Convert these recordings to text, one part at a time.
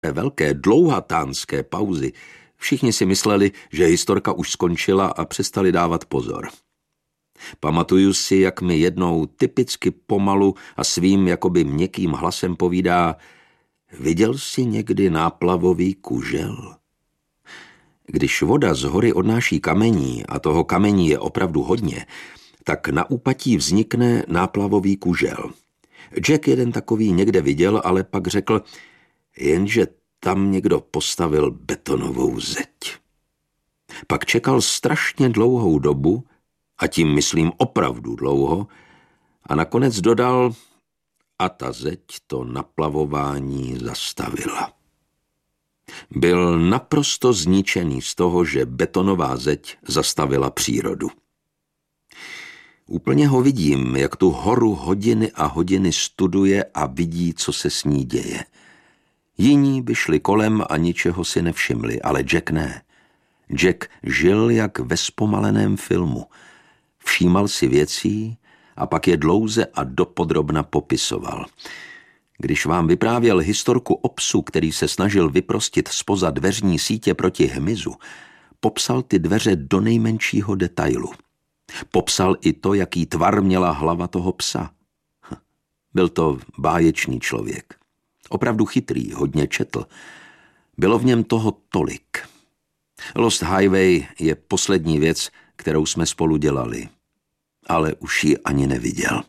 velké dlouhatánské pauzy všichni si mysleli, že historka už skončila a přestali dávat pozor. Pamatuju si, jak mi jednou typicky pomalu a svým jakoby měkkým hlasem povídá: viděl jsi někdy náplavový kužel? Když voda z hory odnáší kamení, a toho kamení je opravdu hodně, tak na úpatí vznikne náplavový kužel. Jack jeden takový někde viděl, ale pak řekl, jenže tam někdo postavil betonovou zeď. Pak čekal strašně dlouhou dobu, a tím myslím opravdu dlouho, a nakonec dodal, a ta zeď to naplavování zastavila. Byl naprosto zničený z toho, že betonová zeď zastavila přírodu. Úplně ho vidím, jak tu horu hodiny a hodiny studuje a vidí, co se s ní děje. Jiní by šli kolem a ničeho si nevšimli, ale Jack ne. Jack žil jak ve zpomaleném filmu. Všímal si věcí a pak je dlouze a dopodrobna popisoval. Když vám vyprávěl historku o psu, který se snažil vyprostit zpoza dveřní sítě proti hmyzu, popsal ty dveře do nejmenšího detailu. Popsal i to, jaký tvar měla hlava toho psa. Byl to báječný člověk. Opravdu chytrý, hodně četl. Bylo v něm toho tolik. Lost Highway je poslední věc, kterou jsme spolu dělali. Ale už ji ani neviděl.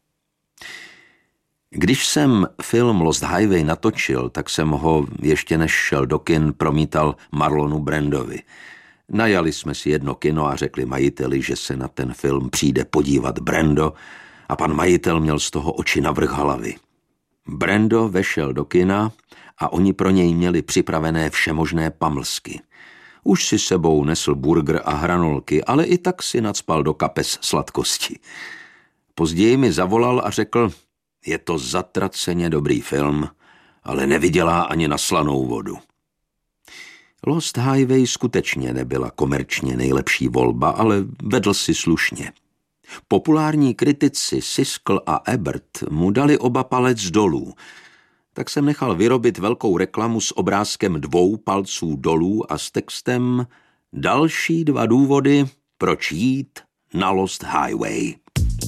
Když jsem film Lost Highway natočil, tak jsem ho, ještě než šel do kin, promítal Marlonu Brandovi. Najali jsme si jedno kino a řekli majiteli, že se na ten film přijde podívat Brando, a pan majitel měl z toho oči navrch hlavy. Brando vešel do kina a oni pro něj měli připravené všemožné pamlsky. Už si sebou nesl burger a hranolky, ale i tak si nacpal do kapes sladkosti. Později mi zavolal a řekl, je to zatraceně dobrý film, ale nevydělá ani na slanou vodu. Lost Highway skutečně nebyla komerčně nejlepší volba, ale vedl si slušně. Populární kritici Siskel a Ebert mu dali oba palec dolů, tak jsem nechal vyrobit velkou reklamu s obrázkem 2 palců dolů a s textem další 2 důvody, proč jít na Lost Highway.